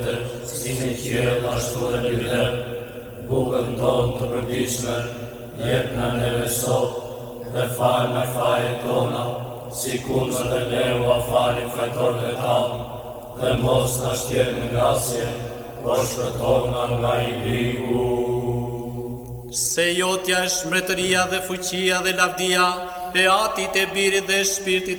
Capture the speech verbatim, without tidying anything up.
si në qiell ashtu dhe mbi herë, bukën tonë të përditshme, jep na neve sot, dhe fal na fajet tona, sikur që dhe neu falin fajtorëve tanë, dhe mos na shtjell në ngasje, por shpëtona nga i ligu. Se jotja është mbretëria dhe fuqia dhe lavdia, e Atit e Birit dhe Shpirtit